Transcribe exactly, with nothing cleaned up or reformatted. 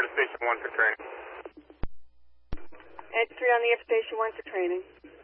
Station one for training. Edge three on the Air Station one for training.